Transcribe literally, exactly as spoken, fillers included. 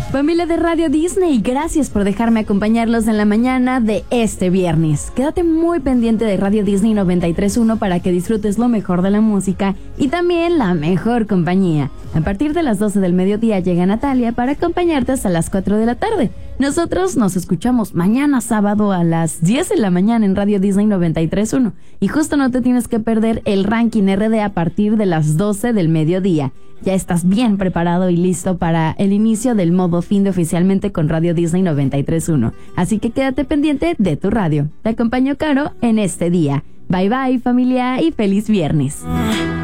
Familia de Radio Disney, gracias por dejarme acompañarlos en la mañana de este viernes. Quédate muy pendiente de Radio Disney noventa y tres punto uno para que disfrutes lo mejor de la música y también la mejor compañía. A partir de las doce del mediodía llega Natalia para acompañarte hasta las cuatro de la tarde. Nosotros nos escuchamos mañana sábado a las diez de la mañana en Radio Disney noventa y tres punto uno. Y justo no te tienes que perder el ranking R D a partir de las doce del mediodía. Ya estás bien preparado y listo para el inicio del modo fin de oficialmente con Radio Disney noventa y tres punto uno. Así que quédate pendiente de tu radio. Te acompaño, Caro, en este día. Bye bye, familia, y feliz viernes.